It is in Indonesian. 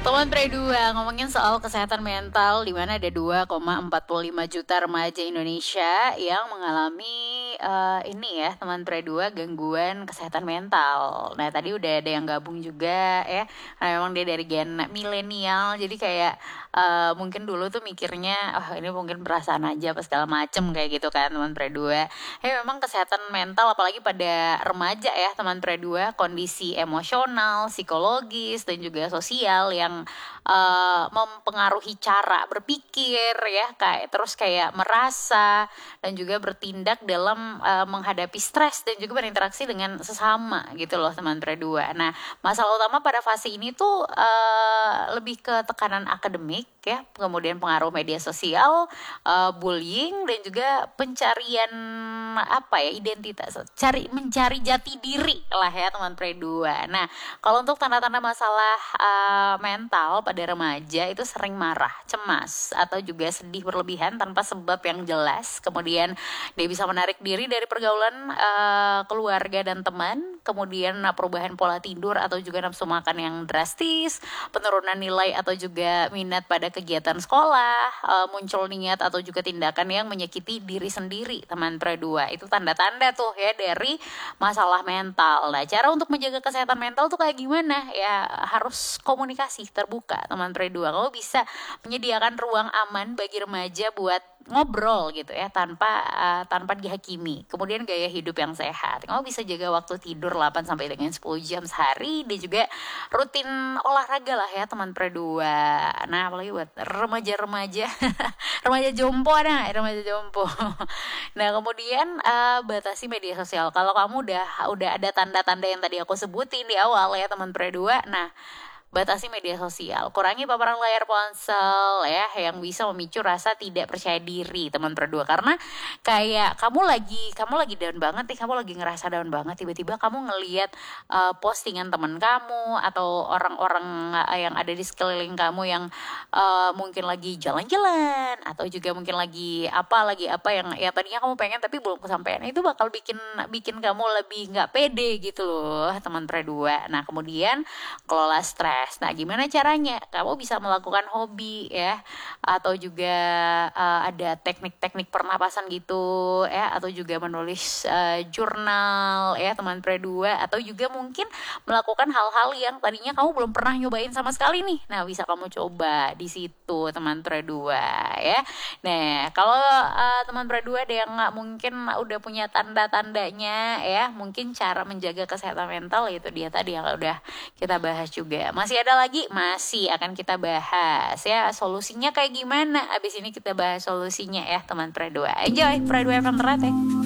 Teman Pre 2 ngomongin soal kesehatan mental di mana ada 2,45 juta remaja Indonesia yang mengalami ini ya teman Pre 2 gangguan kesehatan mental. Nah tadi udah ada yang gabung juga ya. Nah, memang dia dari gen milenial jadi kayak mungkin dulu tuh mikirnya ini mungkin perasaan aja apa segala macem kayak gitu kan teman Pre 2. Memang kesehatan mental apalagi pada remaja ya teman Pre 2, kondisi emosional, psikologis dan juga sosial yang mempengaruhi cara berpikir ya kayak merasa dan juga bertindak dalam menghadapi stres dan juga berinteraksi dengan sesama gitu loh teman Pre 2. Nah, masalah utama pada fase ini tuh lebih ke tekanan akademik ya, kemudian pengaruh media sosial, bullying dan juga pencarian identitas, mencari jati diri lah ya teman Pre 2. Nah, kalau untuk tanda-tanda masalah mental pada remaja itu sering marah, cemas, atau juga sedih berlebihan tanpa sebab yang jelas. Kemudian dia bisa menarik diri dari pergaulan keluarga dan teman. Kemudian perubahan pola tidur atau juga nafsu makan yang drastis, penurunan nilai atau juga minat pada kegiatan sekolah, muncul niat atau juga tindakan yang menyakiti diri sendiri teman Pre 2. Itu tanda-tanda tuh ya dari masalah mental. Nah, cara untuk menjaga kesehatan mental tuh kayak gimana? Ya harus komunikasi terbuka teman Pre 2. Kamu bisa menyediakan ruang aman bagi remaja buat ngobrol gitu ya tanpa dihakimi. Kemudian gaya hidup yang sehat. Kamu bisa jaga waktu tidur 8 sampai dengan 10 jam sehari dan juga rutin olahraga lah ya teman Pre 2. Nah, apalagi buat remaja-remaja remaja jompo ada nggak? Remaja jompo. Nah, kemudian batasi media sosial. Kalau kamu udah ada tanda-tanda yang tadi aku sebutin di awal ya teman Pre 2. Nah, batasi media sosial, kurangi paparan layar ponsel ya yang bisa memicu rasa tidak percaya diri teman Pre 2. Karena kayak kamu lagi down banget nih, kamu lagi ngerasa down banget, tiba-tiba kamu ngelihat postingan teman kamu atau orang-orang yang ada di sekeliling kamu yang mungkin lagi jalan-jalan atau juga mungkin lagi apa yang ya tadinya kamu pengen tapi belum kesampaian, itu bakal bikin kamu lebih nggak pede gitu loh teman Pre 2. Nah, kemudian kelola stres. Nah, gimana caranya? Kamu bisa melakukan hobi ya, atau juga ada teknik-teknik pernapasan gitu ya, atau juga menulis jurnal ya teman Pre 2, atau juga mungkin melakukan hal-hal yang tadinya kamu belum pernah nyobain sama sekali nih. Nah, bisa kamu coba di situ teman Pre 2 ya. Nah, kalau teman Pre 2 ada yang mungkin udah punya tanda-tandanya ya, mungkin cara menjaga kesehatan mental itu dia tadi yang udah kita bahas juga. Masih ada lagi, masih akan kita bahas ya solusinya kayak gimana. Abis ini kita bahas solusinya ya teman Pre 2. Enjoy Pre 2 FM Terate.